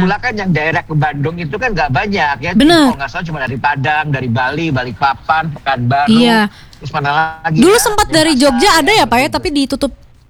pula kan yang daerah ke Bandung itu kan nggak banyak ya. Bener. Kalau nggak salah cuma dari Padang, dari Bali, Balikpapan, Pekanbaru. Iya. Terus mana lagi? Dulu ya? sempat dari Jogja ada ya Pak ya, tapi ditutup.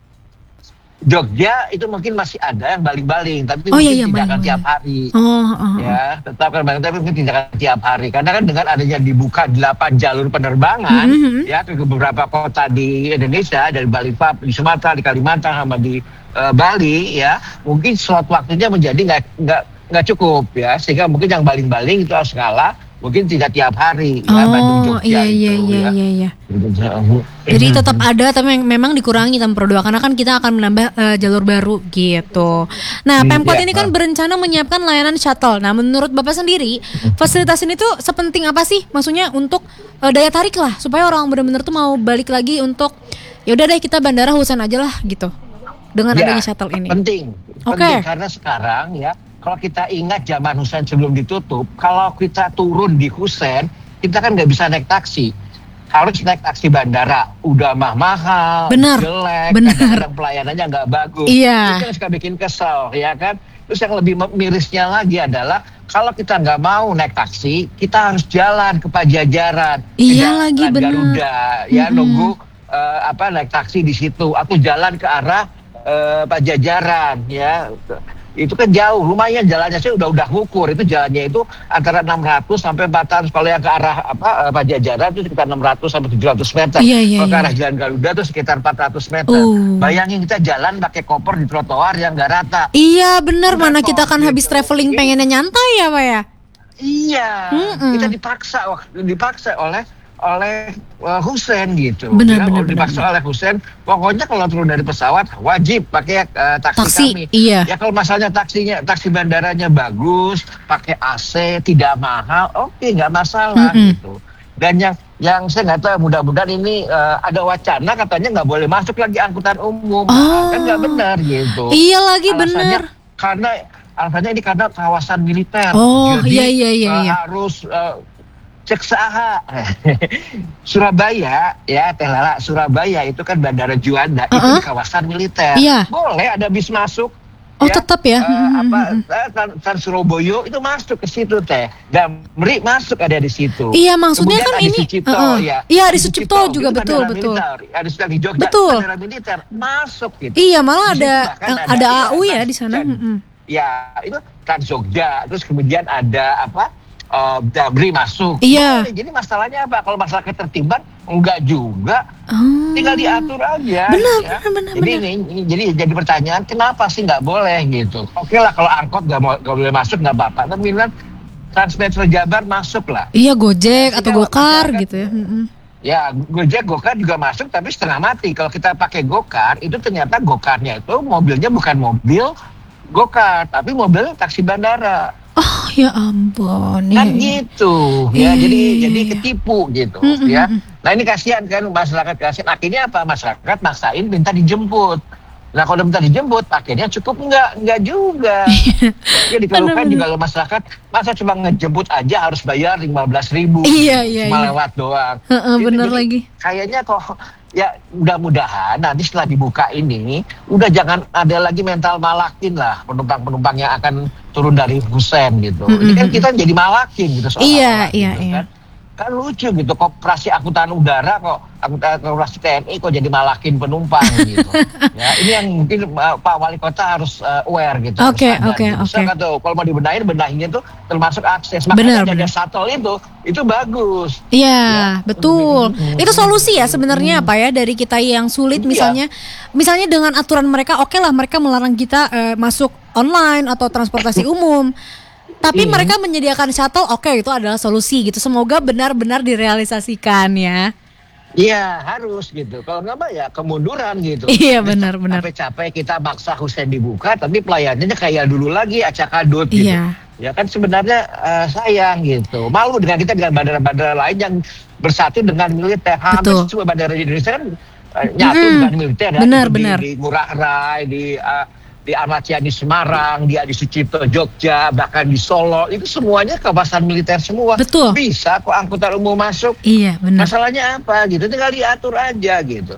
Jogja itu mungkin masih ada yang baling-baling, tapi Oh, mungkin iya, tidak akan baling-baling. tiap hari. Oh. Tetap kan baling, tapi mungkin tidak akan tiap hari. Karena kan dengan adanya dibuka 8 jalur penerbangan, ya ke beberapa kota di Indonesia, dari Balikpapan, di Sumatera, di Kalimantan, sama di Bali, ya mungkin slot waktunya menjadi nggak cukup ya, sehingga mungkin yang baling-baling itu harus ngalah, mungkin tidak tiap hari ya, Bandung Jogja Iya. Jadi tetap ada, tapi memang dikurangi Tempro 2 karena kan kita akan menambah jalur baru gitu. Nah, Pemkot ini kan berencana menyiapkan layanan shuttle. Nah, menurut Bapak sendiri, fasilitas ini tuh sepenting apa sih? Maksudnya untuk daya tarik lah, supaya orang benar-benar tuh mau balik lagi untuk ya udah deh kita Bandara Hussein aja lah gitu. Dengan adanya shuttle ini. Penting karena sekarang ya, kalau kita ingat zaman Hussein sebelum ditutup, kalau kita turun di Hussein, kita kan nggak bisa naik taksi. Harus naik taksi bandara, udah mahal, jelek, kadang-kadang pelayanannya nggak bagus. Iya. Itu yang suka bikin kesel, ya kan? Terus yang lebih mirisnya lagi adalah kalau kita nggak mau naik taksi, kita harus jalan ke Pajajaran. Iya lagi, benar. Garuda, ya nunggu naik taksi di situ, atau jalan ke arah Pajajaran, ya. Itu kan jauh, lumayan jalannya sih udah ngukur, itu jalannya itu antara 600 sampai 400, kalau yang ke arah Pajajaran itu sekitar 600 sampai 700 meter. Kalau ke arah Jalan Garuda itu sekitar 400 meter. Bayangin kita jalan pakai koper di trotoar yang nggak rata. Iya benar, mana kita kan habis traveling pengennya nyantai ya Pak ya. Iya, kita dipaksa oleh Hussein gitu. Benar. Dipaksa oleh Hussein. Pokoknya kalau turun dari pesawat wajib pakai taksi kami. Iya. Ya kalau masalahnya taksi bandaranya bagus, pakai AC, tidak mahal, oke, nggak masalah gitu. Dan yang saya nggak tahu, mudah-mudahan ini ada wacana katanya nggak boleh masuk lagi angkutan umum. Kan nggak benar gitu. Iya lagi, benar. Alasannya ini karena kawasan militer. Jadi harus cek saha. Surabaya ya, Teh Lala, Surabaya itu kan Bandara Juanda, itu di kawasan militer. Iya. Boleh ada bis masuk. Tetap ya. Trans Surabaya itu masuk ke situ Teh. Damri masuk ada di situ. Iya, maksudnya kemudian kan ini Sucipto, Iya, di Sucipto juga betul. Ada sudah di Jogja, bandara militer masuk gitu. Iya, malah ada AU ya di sana. Ya, itu Trans Jogja. Terus kemudian ada Damri masuk. Iya. Jadi masalahnya apa? Kalau masalah ketertiban enggak juga. Tinggal diatur aja. Benar. Jadi pertanyaan, kenapa sih nggak boleh gitu? Oke lah kalau angkot nggak boleh masuk nggak apa-apa. Tapi bilang Transmetro Jabar masuk lah. Iya, Gojek atau Gokar gitu ya. Ya, Gojek, Gokar juga masuk tapi setengah mati. Kalau kita pakai Gokar, itu ternyata Gokarnya itu mobilnya bukan mobil Gokar, tapi mobil taksi bandara. Oh ya ampun. Kan gitu ya, jadi ketipu gitu ya. Nah ini kasihan kan masyarakat, kasihan. Akhirnya apa, masyarakat maksain minta dijemput. Nah kalau minta dijemput akhirnya cukup enggak juga. Ya dikeluhkan juga loh masyarakat, masa cuma ngejemput aja harus bayar 15.000. Iya. Cuma lewat doang. Bener lagi. Kayaknya kok ya mudah-mudahan nanti setelah dibuka ini udah jangan ada lagi mental malakin lah penumpang-penumpang yang akan turun dari Hussein gitu. Ini kan kita jadi malakin gitu soalnya. Iya. Kan lucu gitu, koperasi angkutan udara koperasi TNI kok jadi malakin penumpang gitu. Ya, ini yang mungkin Pak Wali Kota harus aware gitu. Oke. Kalau mau benahinya tuh termasuk akses. Makanya ada shuttle itu bagus. Iya, betul. Itu solusi ya sebenarnya apa ya dari kita yang sulit misalnya dengan aturan mereka, oke lah mereka melarang kita masuk online atau transportasi umum. Tapi mereka menyediakan shuttle, itu adalah solusi gitu. Semoga benar-benar direalisasikan ya. Iya, harus gitu. Kalau nggak ya kemunduran gitu. Iya, benar. Capek-capek kita maksa Hussein dibuka, tapi pelayanannya kayak dulu lagi, acak-adut gitu. Iya. Ya kan sebenarnya sayang gitu. Malu dengan bandara-bandara lain yang bersatu dengan militer. Hampir semua bandara di Indonesia kan nyatu dengan militer. Benar. Di Ngurah Rai, di Ahmad Yani Semarang, di Sucipto Jogja, bahkan di Solo, itu semuanya kawasan militer semua. Betul. Bisa kok angkutan umum masuk. Iya, benar. Masalahnya apa gitu, tinggal diatur aja gitu.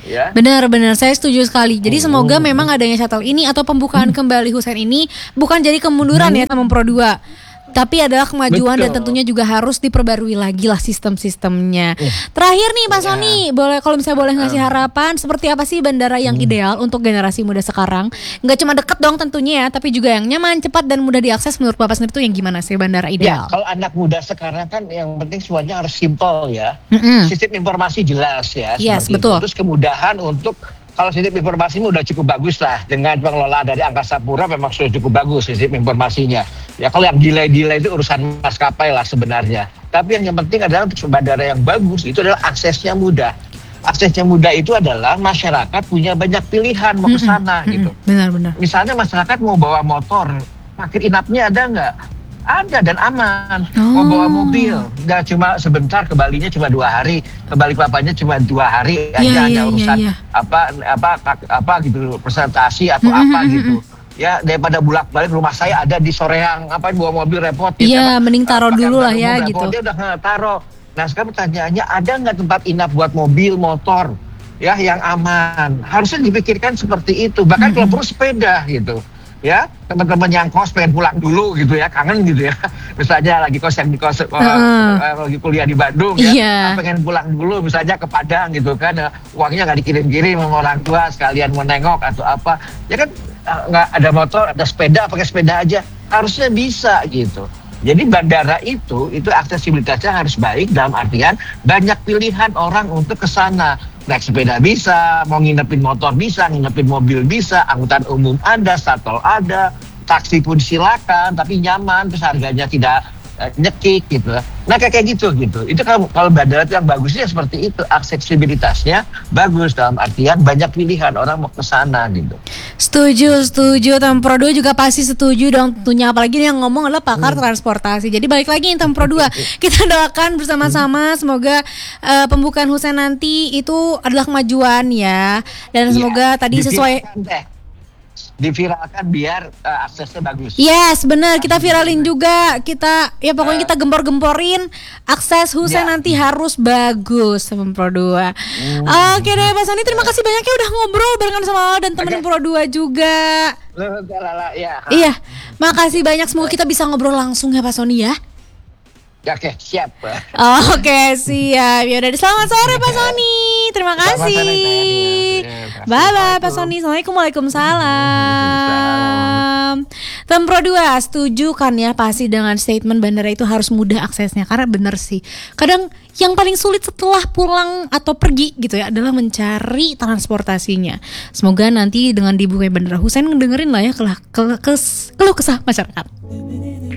ya. Benar-benar saya setuju sekali. Jadi semoga memang adanya shuttle ini atau pembukaan kembali Hussein ini bukan jadi kemunduran ya Taman Pro 2. Tapi adalah kemajuan dan tentunya juga harus diperbarui lagi lah sistem-sistemnya. Terakhir nih Pak Sony, boleh kalau misalnya boleh ngasih harapan seperti apa sih bandara yang ideal untuk generasi muda sekarang? Nggak cuma deket dong tentunya ya, tapi juga yang nyaman, cepat dan mudah diakses. Menurut Bapak sendiri itu yang gimana sih bandara ideal? Ya, kalau anak muda sekarang kan yang penting semuanya harus simple ya. Sistem informasi jelas ya. Yes, betul. Terus kemudahan untuk kalau sistem informasinya udah cukup bagus lah, dengan pengelola dari Angkasa Pura memang sudah cukup bagus sistem informasinya. Ya kalau yang delay-delay itu urusan maskapai lah sebenarnya. Tapi yang penting adalah untuk bandara yang bagus itu adalah aksesnya mudah. Aksesnya mudah itu adalah masyarakat punya banyak pilihan mau ke sana gitu. Benar-benar. Misalnya masyarakat mau bawa motor, parkir inapnya ada nggak? Ada dan aman. Mau bawa mobil, nggak cuma sebentar, ke Balinya cuma 2 hari, ke Balikpapannya cuma 2 hari aja ada urusan apa gitu presentasi atau apa gitu. Ya daripada bolak-balik rumah saya ada di Soreang, apa bawa mobil repot. Iya, mending taruh dulu lah ya gitu. Dia udah taruh. Nah sekarang pertanyaannya ada nggak tempat inap buat mobil, motor, ya yang aman? Harusnya dipikirkan seperti itu. Bahkan kalau perlu sepeda gitu. Ya teman-teman yang kos pengen pulang dulu gitu ya, kangen gitu ya, misalnya lagi kos yang di kos lagi kuliah di Bandung ya, pengen pulang dulu misalnya ke Padang gitu kan, uangnya nggak dikirim-kirim sama orang tua, sekalian mau nengok atau apa ya kan, nggak ada motor, ada sepeda, pakai sepeda aja harusnya bisa gitu. Jadi bandara itu aksesibilitasnya harus baik dalam artian banyak pilihan orang untuk ke sana. Naik sepeda bisa, mau nginepin motor bisa, nginepin mobil bisa, angkutan umum ada, shuttle ada, taksi pun silakan, tapi nyaman, terus harganya tidak nyekik gitu. Nah kayak gitu. Itu kalau bandara itu yang bagusnya seperti itu, aksesibilitasnya bagus dalam artian banyak pilihan orang mau ke sana gitu. Setuju. Taman Pro 2 juga pasti setuju dong tentunya, apalagi yang ngomong adalah pakar transportasi. Jadi balik lagi Taman Pro 2, kita doakan bersama-sama semoga pembukaan Hussein nanti itu adalah kemajuan ya, dan semoga tadi sesuai diviralkan biar aksesnya bagus. Yes, benar. Kita viralin juga. Kita ya pokoknya kita gempor-gemporin akses Hussein nanti harus bagus Taman Pro 2. Oke deh Pak Sony, terima kasih banyak ya udah ngobrol barengan sama Al dan teman Pro 2 juga. Iya, makasih banyak. Semoga kita bisa ngobrol langsung ya Pak Sony ya. Oke, siap. Oke, siap. Ya udah, selamat sore Pak Sony. Terima kasih. Bye Pak Sony. Assalamualaikum. Waalaikumsalam. Taman Pro 2 setuju kan ya pasti dengan statement bandara itu harus mudah aksesnya, karena bener sih. Kadang yang paling sulit setelah pulang atau pergi gitu ya adalah mencari transportasinya. Semoga nanti dengan dibukanya Bandara Hussein ngedengerin lah ya keluh kesah masyarakat.